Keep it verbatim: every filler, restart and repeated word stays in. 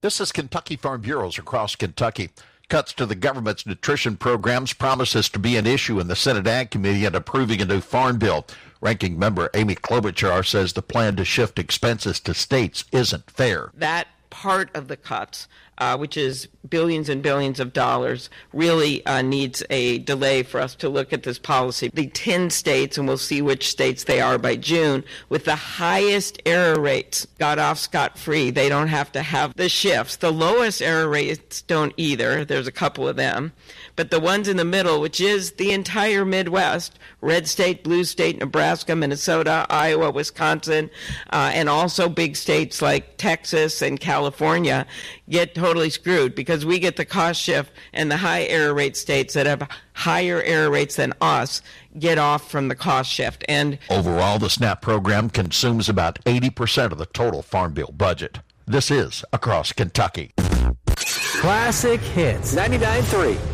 This is Kentucky Farm Bureaus across Kentucky. Cuts to the government's nutrition programs promises to be an issue in the Senate Ag Committee in approving a new farm bill. Ranking member Amy Klobuchar says the plan to shift expenses to states isn't fair. That part of the cuts, uh, which is billions and billions of dollars, really uh, needs a delay for us to look at this policy. The ten states, and we'll see which states they are by June, with the highest error rates got off scot-free. They don't have to have the shifts. The lowest error rates don't either. There's a couple of them. But the ones in the middle, which is the entire Midwest, red state, blue state, Nebraska, Minnesota, Iowa, Wisconsin, uh, and also big states like Texas and California, get totally screwed because we get the cost shift, and the high error rate states that have higher error rates than us get off from the cost shift. And overall, the SNAP program consumes about eighty percent of the total Farm Bill budget. This is Across Kentucky. Classic Hits ninety-nine point three.